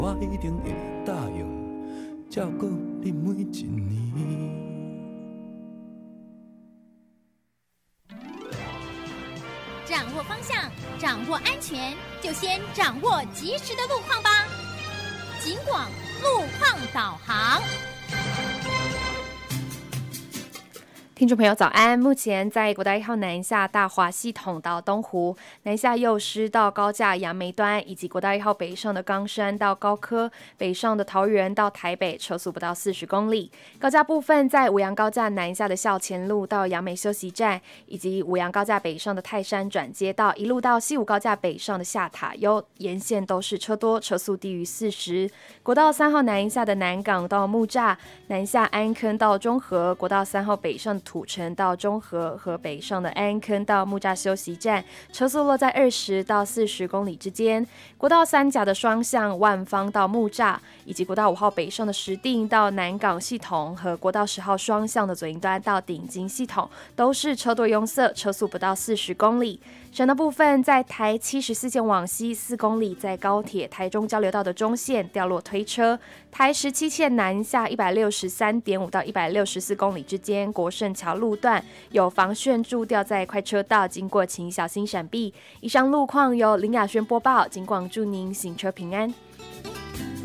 我一定会答应照顾你每一年。 掌握方向，掌握安全，就先掌握及时的路况吧。警广路况导航。 听众朋友早安，目前在国道1号南下大华系统到东湖，南下幼师到高架杨梅端，以及国道1号北上的冈山到高科，北上的桃园到台北，车速不到40公里。高架部分在五杨高架南下的校前路到杨梅休息站，以及五杨高架北上的泰山转接道，一路到西武高架北上的下塔悠，沿线都是车多，车速低于40。国道3号南下的南港到木栅，南下安坑到中和，国道3号北上的土城到中和和北上的安坑到木栅休息站，车速落在20到40公里之间。国道3甲的双向万芳到木栅，以及国道5号北上的石碇到南港系统和国道10号双向的左营端到顶金系统，都是车多拥塞，车速不到40公里。省道部分，在台74线往西4公里，在高铁台中交流道的中线掉落推车；台17线南下163.5到164公里之间，国圣桥路段有防汛柱掉在快车道，经过请小心闪避。以上路况由林雅轩播报，警广祝您行车平安。